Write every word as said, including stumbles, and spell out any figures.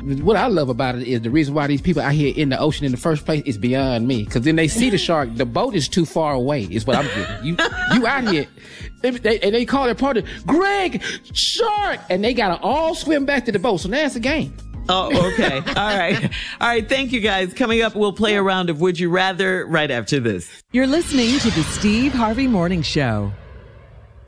what I love about it is the reason why these people out here in the ocean in the first place is beyond me. Because then they see the shark, the boat is too far away. Is what I'm getting. You, you out here, they, they, and they call their partner, Greg, shark, and they gotta all swim back to the boat. So now it's a game. Oh, okay. All right. All right. Thank you, guys. Coming up, we'll play a round of Would You Rather right after this. You're listening to the Steve Harvey Morning Show.